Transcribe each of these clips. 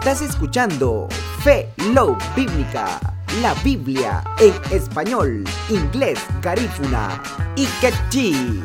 Estás escuchando Fe, Love Bíblica, la Biblia en español, inglés, garífuna y quechí.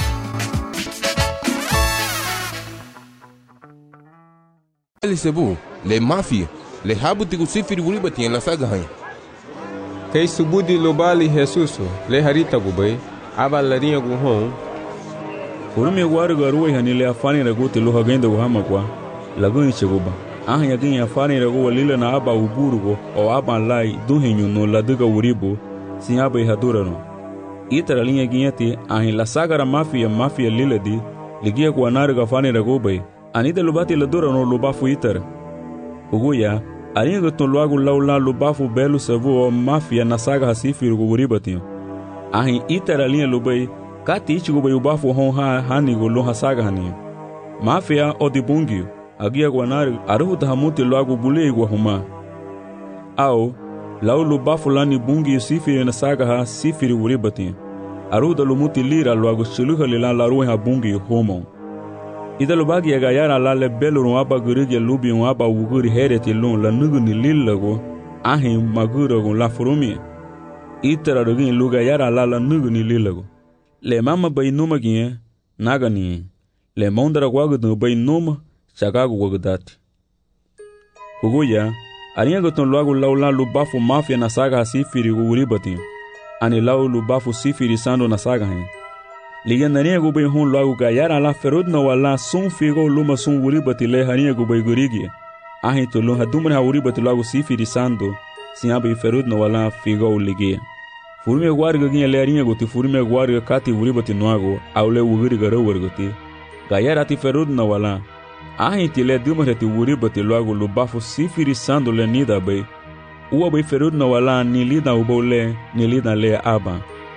Sebu, le mafia, le habuti kusifiri wulibati en la saga hai. Kay subudi lobali Jesuso, le harita gubay, aba larinha guhon. Urumi guaru garuwa hani le afani raguti lo hagenda guhama kwa, laguni cheguba. Ahanya gini afani raguwa lila na aba uburugo o aba lai duhinyu no laduga uribo, sin aba ihadura no. Itara linha guinhati ahin la sagara mafia lila di, ligia kwa naruga afani ragubay. Anida lubati ladura no lubafu itara. Uguya, arinha guton luagu laula lubafu belu savu o mafia na saga hasifiru guribatinho. Ahin itara linha lubay, kati ichigo bay ubafu hon hanigo lo hasaga haninho. Mafia o di bungio, agia guanari aruhu tahamuti luagu bulei guahuma. Ao, lau lubafu lani bungio sifiri na saga ha sifiri guribatinho. Aruhu da lumuti lira luagu chiluha lila laruhe ha bungio homon. Ida lubagi aga yara la le beluru aba gurigi lubi aba uguri hereti lon la nuguni lillago ahi magurago la furumi. Itara rugin luga yara la nuguni lillago. Le mama bay numa ginye nagani. Le mondara gwagudun bay numa chagago gwagudati. Huguya, arinha guton luagu laula lubafu mafia na saga hasifiri guguribati. Ani lau lubafu sifiri sando na saga hen. Ligandaria gubay hon logo gayara la ferudna wala sun figo luma sun uribati le haria gubay gurigi. Ahi to lun hadumra ha uribati logo sifiri sando, sinaba ferudna wala figo ligia. Furme guarga ginha le haria goti furme guarga kati uribati noago, aule uguri garo wargoti. Gayara ti ferudna wala. Ahi ti le dumra ti uribati logo lubafu sifiri sando le nida bay. Uwa bay ferudna wala ni lida ubole ni lida le aba.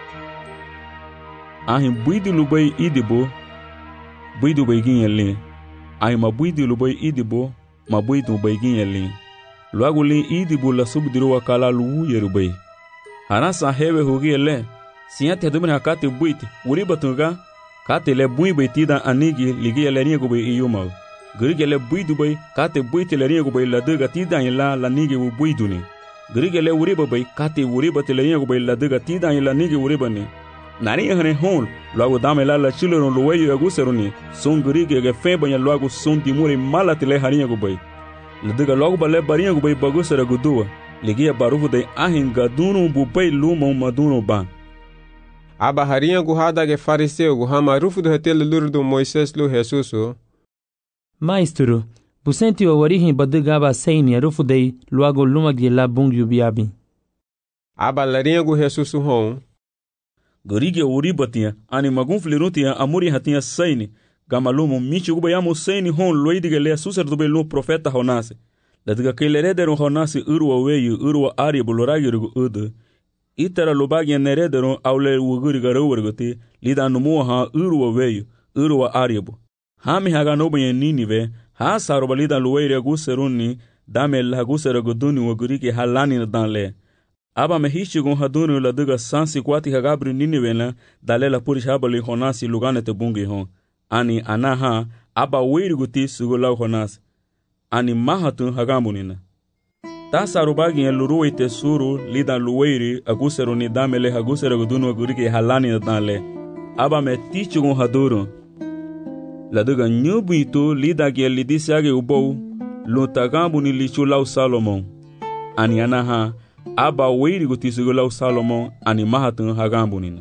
Ahin buidi lubay idibo, buidu baygin li. Ahin ma buidi lubay idibo, ma buidu baygin li. Luagu li idibo la subdiru wakala luwu yerubay. Hanasa hewe hugi le, siyate hadumina hakate buiti, uribatunga, kate le bui baitida anigi ligi le ringa gubay iyumaw. Gurige le buidu bay, kate buiti le ringa gubay la duga tida ila la nigi wu buiduni. Gurige le uriba bay, kate uribati le ringa gubay la duga tida ila nigi uribani. Nari hane hon, logo dame la chilo no lueyo aguseruni, son gurige ge febanya logo son dimuri malatile harinha gubay. Ladiga logo bale barinha gubay bagusera gudua, ligia barufu de ahin gadunu bubay luma maduno ban. Aba harinha guhada ge fariseu guhama rufu do hetelo lurdo Moises lu Jesuso. Maestro, busenti o orihin badugaba seini rufu de logo luma ge la bungyu biabi. Aba larinha gu Jesuso hon. Gurige uribatia, ani magun flirutia amuri hatia saini, gamalumo michi gubayamo saini hon loidige le susar do belo profeta honase. Ladiga kelerederon honase urwa weyu urwa ari boloragirgo udu. Itara lobagi nerederon aule wuguriga rowergote, lida numuha urwa weyu, urwa aribo. Hami haga nobenye ninive, ha saroba lida luweire guseruni, dame la gusera goduni wugurige halani na danle. Aba mehichi gon hadunu la duga sansi kwati hagabri niniwela dalela purish habali honasi lugane te bungi hon. Ani anaha aba weiri guti sugulau honasi. Ani mahatun hagamunina. Tasa rubagi en luruwe te suru lida luweiri agusero ni damele hagusero godunu agurike halani na danle. Aba me tichi gon haduru. La duga nyubu ito lida gie lidisi age ubou luntagambu ni lichulau Salomon. Ani anaha aba weiri gutisugulau Salomon ani mahatun hagambunina.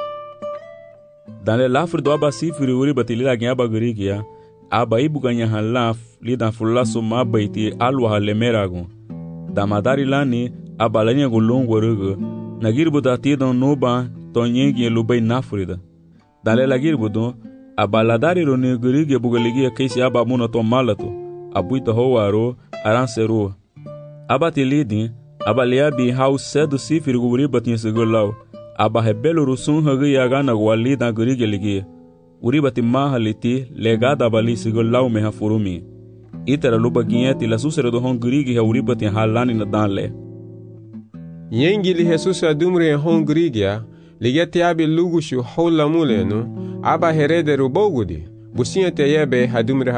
Dans le lafre do aba sifiri uri batilila gen aba gurigia, aba ibu ganya halaf lidan fulaso mabaiti alwa halemeragon. Damadari lani aba lanya gulongo rugo, nagirbu datidon noba tonyengi lubay nafrida. Dans le lagirbu aba ladari roni gurigia bugaligia kesi aba muna to malato, abuita hoaro aransero. Aba tilidin aba liabi hau sedu sifiri guribatin segulau. Aba hebelo rusun hagi yagana wali da gurige ligi. Uribati mahaliti legada bali segulau meha furumi. Itera luba ginyeti la susere do hon gurige ha uribati halani na danle. Yengili Jesus adumre hon gurigia, ligeti abi lugushu hola muleno, aba herede rubogudi. Businha te yebe hadumre